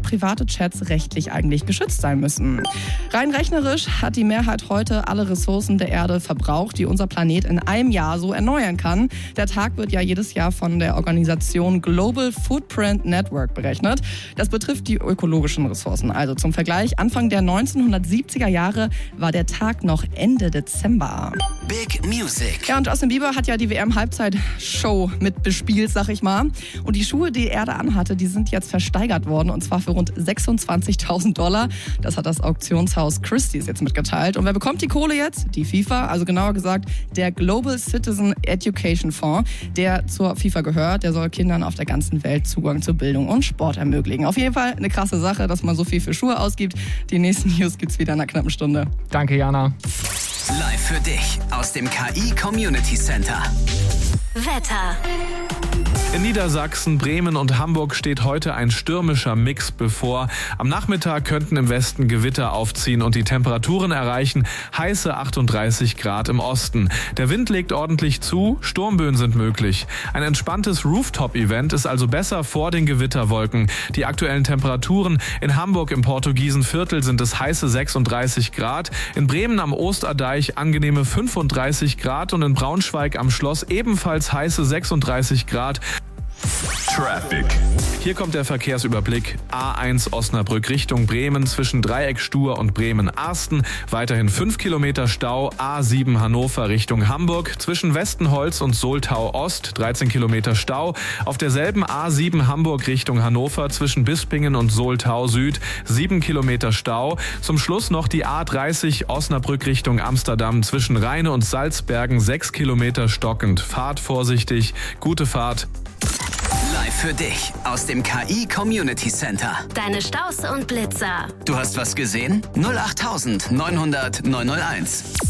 private Chats rechtlich eigentlich geschützt sein müssen. Rein rechnerisch hat die Mehrheit heute alle Ressourcen der Erde verbraucht, die unser Planet in einem Jahr so erneuern kann. Der Tag wird ja jedes Jahr von der Organisation Global Footprint Network berechnet. Das betrifft die ökologischen Ressourcen. Also zum Vergleich, Anfang der 1970er Jahre war der Tag noch Ende Dezember. Big Music. Ja, und Justin Bieber hat ja die WM-Halbzeitshow mit bespielt, sag ich mal. Und die Schuhe, die er da anhatte, die sind jetzt versteigert worden. Und zwar für rund $26.000. Das hat das Auktionshaus Christie's jetzt mitgeteilt. Und wer bekommt die Kohle jetzt? Die FIFA, also genauer gesagt der Global Citizen Education Fonds, der zur FIFA gehört. Der soll Kindern auf der ganzen Welt Zugang zu Bildung und Sport ermöglichen. Auf jeden Fall eine krasse Sache, dass man so viel für Schuhe ausgibt. Die nächsten News gibt's wieder in einer knappen Stunde. Danke, Jana. Live für dich aus dem KI Community Center. Wetter. In Niedersachsen, Bremen und Hamburg steht heute ein stürmischer Mix bevor. Am Nachmittag könnten im Westen Gewitter aufziehen und die Temperaturen erreichen heiße 38 Grad im Osten. Der Wind legt ordentlich zu, Sturmböen sind möglich. Ein entspanntes Rooftop-Event ist also besser vor den Gewitterwolken. Die aktuellen Temperaturen in Hamburg im Portugiesenviertel sind es heiße 36 Grad, in Bremen am Osterdeich angenehme 35 Grad und in Braunschweig am Schloss ebenfalls heiße 36 Grad. Traffic. Hier kommt der Verkehrsüberblick. A1 Osnabrück Richtung Bremen zwischen Dreieck Stur und Bremen-Arsten. Weiterhin 5 Kilometer Stau. A7 Hannover Richtung Hamburg zwischen Westenholz und Soltau Ost. 13 Kilometer Stau. Auf derselben A7 Hamburg Richtung Hannover zwischen Bispingen und Soltau Süd. 7 Kilometer Stau. Zum Schluss noch die A30 Osnabrück Richtung Amsterdam zwischen Rheine und Salzbergen. 6 Kilometer stockend. Fahrt vorsichtig. Gute Fahrt. Live für dich aus dem KI Community Center. Deine Staus und Blitzer. Du hast was gesehen? 08900 901.